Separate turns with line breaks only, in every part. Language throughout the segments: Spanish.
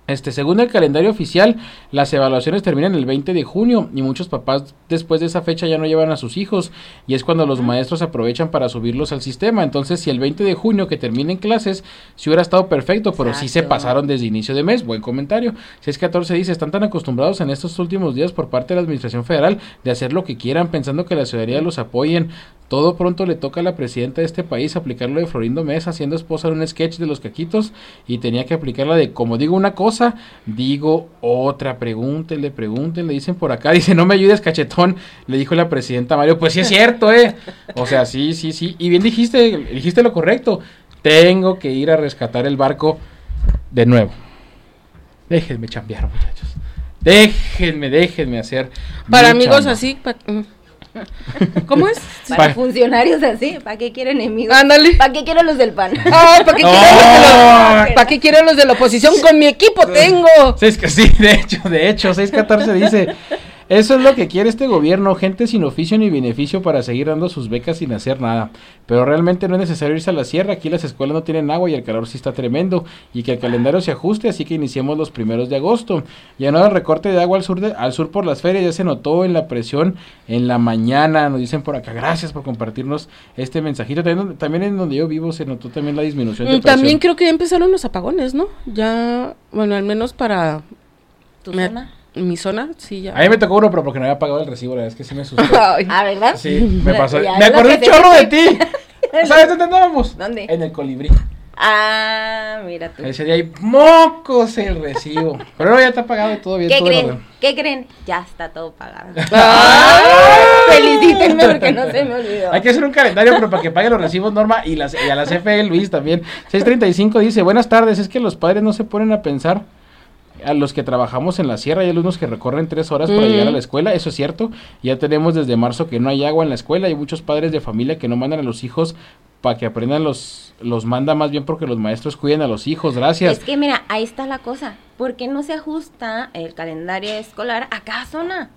Según el calendario oficial, las evaluaciones terminan el 20 de junio y muchos papás después de esa fecha ya no llevan a sus hijos y es cuando los maestros aprovechan para subirlos al sistema. Entonces, si el 20 de junio que terminen clases, si hubiera estado perfecto, pero sí se pasaron desde inicio de mes. Buen comentario. 614 dice, están tan acostumbrados en estos últimos días por parte de la administración federal de hacer lo que quieran pensando que la ciudadanía los apoyen. Todo pronto le toca a la presidenta de este país aplicarlo de Florindo Mesa, siendo esposa de un sketch de los caquitos, y tenía que aplicarla de como digo una cosa, digo otra. Pregúntenle, dicen por acá, dice no me ayudes cachetón, le dijo la presidenta Mario. Pues sí es cierto, o sea, sí, y bien dijiste lo correcto, tengo que ir a rescatar el barco de nuevo. Déjenme chambear, muchachos, déjenme hacer
para amigos chamba. Así, ¿cómo es?
Para funcionarios así, ¿para qué quieren enemigos?
Ándale.
¿Para qué quieren los del PAN?
¿Para qué quieren los de la oposición? Con mi equipo tengo.
Sí, de hecho, 614 dice, eso es lo que quiere este gobierno, gente sin oficio ni beneficio para seguir dando sus becas sin hacer nada, pero realmente no es necesario irse a la sierra, aquí las escuelas no tienen agua y el calor sí está tremendo, y que el calendario se ajuste, así que iniciemos los 1 de agosto, ya no hay recorte de agua al sur por las ferias, ya se notó en la presión en la mañana, nos dicen por acá, gracias por compartirnos este mensajito, también en donde yo vivo se notó también la disminución de presión.
También creo que ya empezaron los apagones, ¿no? Ya, bueno, al menos para...
¿Tu zona?
Mi zona, sí, ya.
A mí me tocó uno, pero porque no había pagado el recibo, la verdad es que sí me asusté.
¿Verdad?
Sí, me pasó. Me acordé un chorro de ti. ¿Sabes dónde andábamos?
¿Dónde?
En el Colibrí.
Mira tú.
Ese día hay mocos el recibo. Pero no, ya está pagado y todo bien.
¿Qué creen? Ya está todo pagado. Felicítenme porque no se me olvidó.
Hay que hacer un calendario, pero para que pague los recibos, Norma, y a la CFE, Luis, también. 635 dice, buenas tardes, es que los padres no se ponen a pensar. A los que trabajamos en la sierra hay alumnos que recorren 3 horas para llegar a la escuela, eso es cierto, ya tenemos desde marzo que no hay agua en la escuela, hay muchos padres de familia que no mandan a los hijos para que aprendan, los manda más bien porque los maestros cuiden a los hijos, gracias.
Es que mira, ahí está la cosa, ¿por qué no se ajusta el calendario escolar a cada zona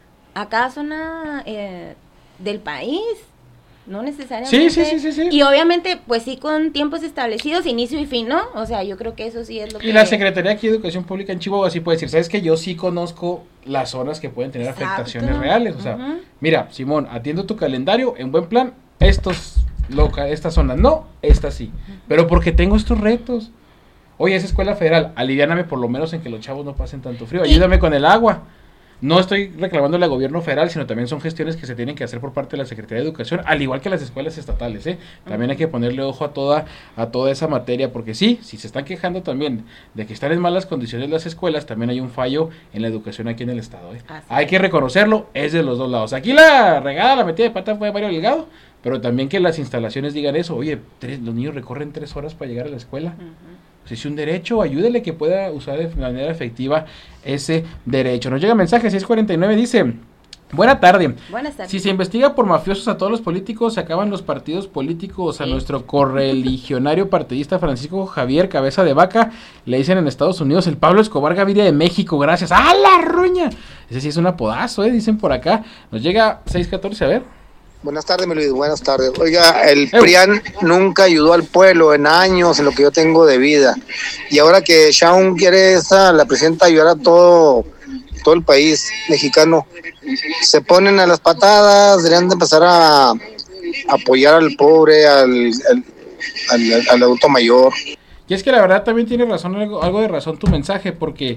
del país? No necesariamente.
Sí.
Y obviamente, pues sí, con tiempos establecidos, inicio y fin, ¿no? O sea, yo creo que eso sí es lo que...
Y la Secretaría aquí de Educación Pública en Chihuahua sí puede decir, ¿sabes qué? Yo sí conozco las zonas que pueden tener afectaciones reales. O sea, mira, Simón, atiendo tu calendario en buen plan, estas zonas no, estas sí. Pero porque tengo estos retos. Oye, esa escuela federal, aliviáname por lo menos en que los chavos no pasen tanto frío. Ayúdame con el agua. No estoy reclamándole al gobierno federal, sino también son gestiones que se tienen que hacer por parte de la Secretaría de Educación, al igual que las escuelas estatales, También hay que ponerle ojo a toda esa materia, porque si se están quejando también de que están en malas condiciones las escuelas, también hay un fallo en la educación aquí en el estado, Hay que reconocerlo, es de los dos lados. Aquí la regada, la metida de pata fue de Mario Delgado, pero también que las instalaciones digan eso, oye, los niños recorren 3 horas para llegar a la escuela. Si es un derecho, ayúdele que pueda usar de manera efectiva ese derecho. Nos llega mensaje 649, dice, buenas tardes. Si se investiga por mafiosos a todos los políticos, se acaban los partidos políticos. A nuestro correligionario partidista Francisco Javier Cabeza de Vaca, le dicen en Estados Unidos el Pablo Escobar Gaviria de México, gracias. ¡Ah, la roña! Ese sí es un apodazo, dicen por acá. Nos llega 614, a ver.
Buenas tardes, Luis, buenas tardes. Oiga, el PRIAN nunca ayudó al pueblo en años, en lo que yo tengo de vida. Y ahora que Shaun quiere la presidenta ayudar a todo el país mexicano, se ponen a las patadas, deberían de empezar a apoyar al pobre, al adulto mayor.
Y es que la verdad también tiene razón, algo de razón tu mensaje, porque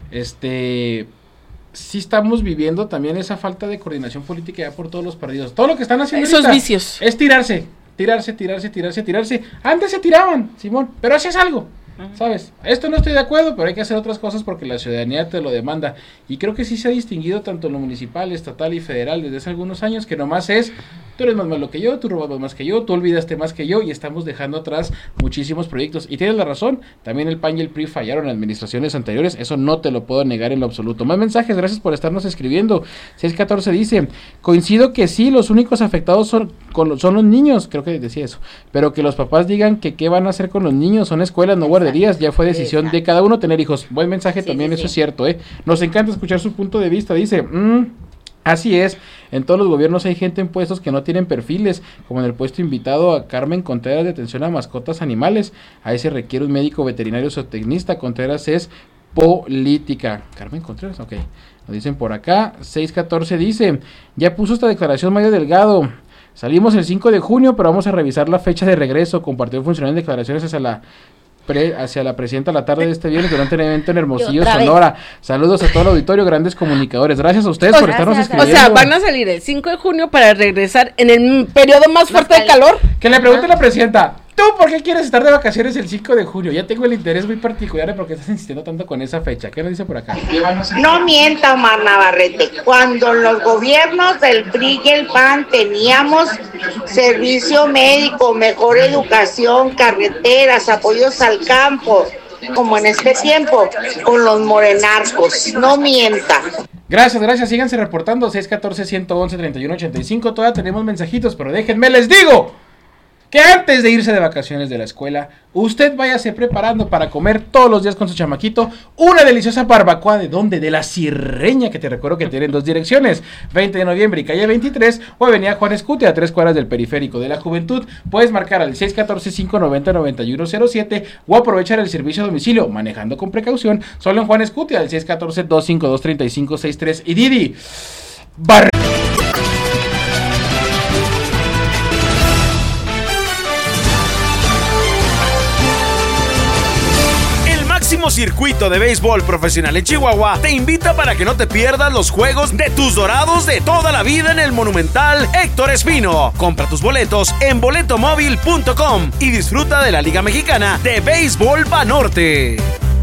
sí estamos viviendo también esa falta de coordinación política ya por todos los partidos. Todo lo que están haciendo
esos vicios
es tirarse. Antes se tiraban, Simón, pero hacías algo, ¿sabes? Esto no estoy de acuerdo, pero hay que hacer otras cosas porque la ciudadanía te lo demanda. Y creo que sí se ha distinguido tanto en lo municipal, estatal y federal desde hace algunos años, que nomás es, tú eres más malo que yo, tú robas más que yo, tú olvidaste más que yo, y estamos dejando atrás muchísimos proyectos. Y tienes la razón, también el PAN y el PRI fallaron en administraciones anteriores, eso no te lo puedo negar en lo absoluto. Más mensajes, gracias por estarnos escribiendo. 614 dice, coincido que sí, los únicos afectados son los niños, creo que decía eso, pero que los papás digan que qué van a hacer con los niños, son escuelas, no guarderías, ya fue decisión de cada uno tener hijos. Buen mensaje también, eso es cierto, Nos encanta escuchar su punto de vista, dice, así es, en todos los gobiernos hay gente en puestos que no tienen perfiles, como en el puesto invitado a Carmen Contreras de atención a mascotas animales, ahí se requiere un médico veterinario zootecnista. Contreras es política. Carmen Contreras, ok. Nos dicen por acá, 614 dice, ya puso esta declaración Mario Delgado. Salimos el 5 de junio, pero vamos a revisar la fecha de regreso. Compartió funcionarios en declaraciones hacia la presidenta la tarde de este viernes durante un evento en Hermosillo, Sonora. Saludos a todo el auditorio, grandes comunicadores. Gracias a ustedes por estarnos escribiendo.
O sea, van a salir el 5 de junio para regresar en el periodo más fuerte de calor.
Que le pregunte a la presidenta, ¿tú por qué quieres estar de vacaciones el 5 de junio? Ya tengo el interés muy particular de por qué estás insistiendo tanto con esa fecha. ¿Qué nos dice por acá?
No mienta, Omar Navarrete. Cuando los gobiernos del PRI y el PAN teníamos servicio médico, mejor educación, carreteras, apoyos al campo, como en este tiempo, con los morenarcos. No mienta.
Gracias, síganse reportando, 614-111-3185, todavía tenemos mensajitos, pero déjenme, les digo, que antes de irse de vacaciones de la escuela, usted váyase preparando para comer todos los días con su chamaquito una deliciosa barbacoa. ¿De dónde? De La Sirreña, que te recuerdo que tienen 2 direcciones, 20 de noviembre y calle 23, o avenida Juan Escutia, a 3 cuadras del Periférico de la Juventud. Puedes marcar al 614-590-9107 o aprovechar el servicio a domicilio, manejando con precaución, solo en Juan Escutia, al 614-252-3563. Y Didi,
Circuito de béisbol profesional en Chihuahua te invita para que no te pierdas los juegos de tus Dorados de toda la vida en el Monumental Héctor Espino. Compra tus boletos en boletomóvil.com y disfruta de la Liga Mexicana de Béisbol Banorte.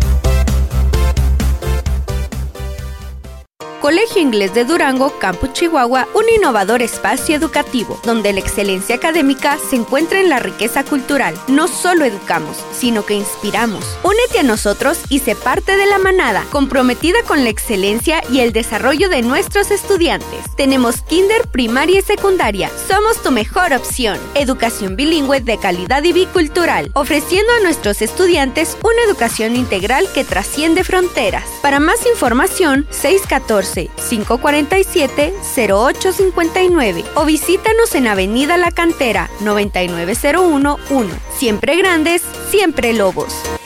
Colegio Inglés de Durango, Campus Chihuahua, un innovador espacio educativo, donde la excelencia académica se encuentra en la riqueza cultural. No solo educamos, sino que inspiramos. Únete a nosotros y sé parte de la manada, comprometida con la excelencia y el desarrollo de nuestros estudiantes. Tenemos kinder, primaria y secundaria. Somos tu mejor opción. Educación bilingüe de calidad y bicultural, ofreciendo a nuestros estudiantes una educación integral que trasciende fronteras. Para más información, 614-547-0859 o visítanos en Avenida La Cantera, 99011. Siempre grandes, siempre lobos.